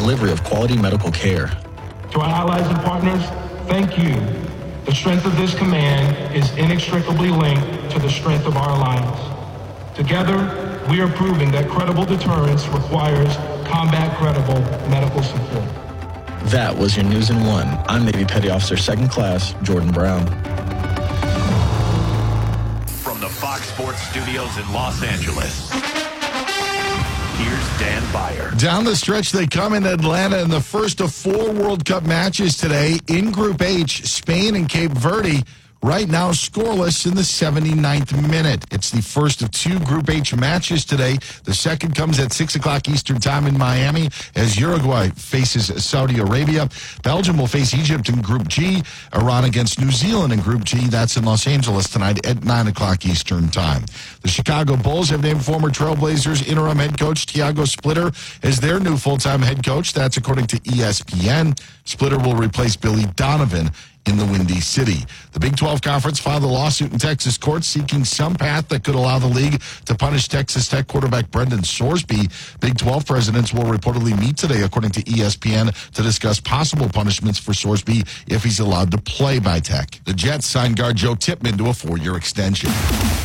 delivery of quality medical care. To our allies and partners, thank you. The strength of this command is inextricably linked to the strength of our alliance. Together, we are proving that credible deterrence requires combat-credible medical support. That was your News in 1. I'm Navy Petty Officer 2nd Class Jordan Brown. From the Fox Sports Studios in Los Angeles, here's Dan Beyer. Down the stretch they come in Atlanta in the first of 4 World Cup matches today. In Group H, Spain and Cape Verde right now scoreless in the 79th minute. It's the first of 2 Group H matches today. The second comes at 6 o'clock Eastern time in Miami as Uruguay faces Saudi Arabia. Belgium will face Egypt in Group G. Iran against New Zealand in Group G. That's in Los Angeles tonight at 9 o'clock Eastern time. The Chicago Bulls have named former Trailblazers interim head coach Tiago Splitter as their new full-time head coach. That's according to ESPN. Splitter will replace Billy Donovan in the Windy City. The Big 12 Conference filed a lawsuit in Texas courts seeking some path that could allow the league to punish Texas Tech quarterback Brendan Sorsby. Big 12 presidents will reportedly meet today, according to ESPN, to discuss possible punishments for Sorsby if he's allowed to play by Tech. The Jets signed guard Joe Tippmann to a 4-year extension.